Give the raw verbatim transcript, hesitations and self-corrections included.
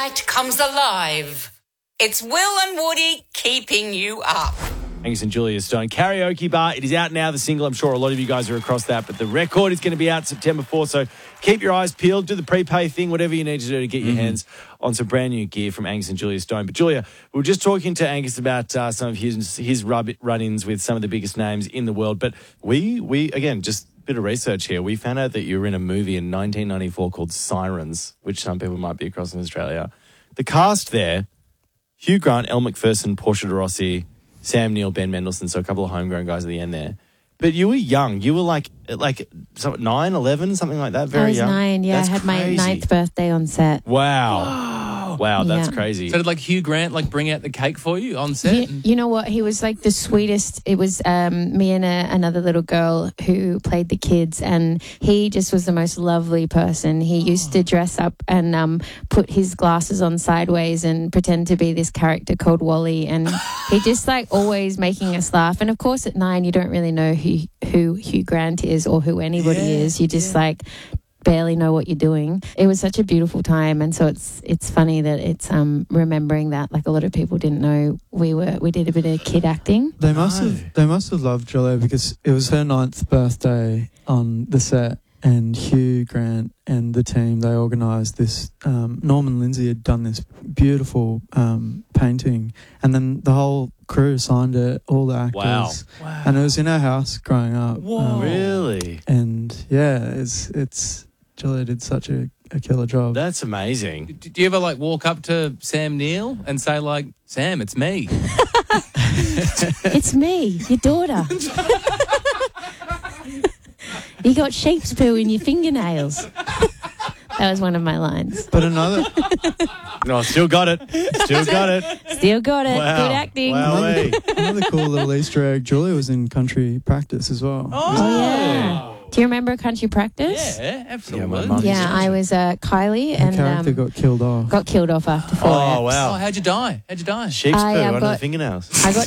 night comes alive. It's Will and Woody keeping you up. Angus and Julia Stone. Karaoke Bar. It is out now, the single. I'm sure a lot of you guys are across that, but the record is going to be out September fourth, so keep your eyes peeled. Do the prepay thing, whatever you need to do to get your mm-hmm. hands on some brand new gear from Angus and Julia Stone. But Julia, we were just talking to Angus about uh, some of his his rub- run-ins with some of the biggest names in the world, but we, we again, just a bit of research here. We found out that you were in a movie in nineteen ninety-four called Sirens, which some people might be across in Australia. The cast there, Hugh Grant, Elle Macpherson, Portia de Rossi, Sam Neill, Ben Mendelsohn, so a couple of homegrown guys at the end there. But you were young. You were like like so nine, eleven, something like that, very I was young. nine, yeah. That's I had crazy. my ninth birthday on set. Wow. Wow, that's Yeah. crazy. So did like Hugh Grant like bring out the cake for you on set? You, you know what? He was like the sweetest. It was um, me and a, another little girl who played the kids, and he just was the most lovely person. He used to dress up and um, put his glasses on sideways and pretend to be this character called Wally, and he just like always making us laugh. And of course, at nine, you don't really know who who Hugh Grant is or who anybody Yeah, is. You just yeah. like barely know what you're doing. It was such a beautiful time, and so it's it's funny that it's um remembering that like a lot of people didn't know we were we did a bit of kid acting. They must No. have they must have loved Julia because it was her ninth birthday on the set, and Hugh Grant and the team, they organised this. Um, Norman Lindsay had done this beautiful um, painting, and then the whole crew signed it, all the actors. Wow. Wow. And it was in our house growing up. Whoa. Um, Really? And yeah, it's it's Julia did such a, a killer job. That's amazing. Do do you ever like walk up to Sam Neill and say like, Sam, it's me? It's me, your daughter. You got sheep's poo in your fingernails. That was one of my lines. But another No, still got it. Still got it. Still got it. Wow. Good acting. Wow. another, another cool little Easter egg, Julia was in country practice as well. Oh, yeah. Do you remember Country Practice? Yeah, absolutely. Yeah, my mum- Yeah, I was uh, Kylie, Her and character um, got killed off. got killed off after four Oh, eps. wow. Oh, how'd you die? How'd you die? Sheep's I, poo uh, under the got- fingernails. I got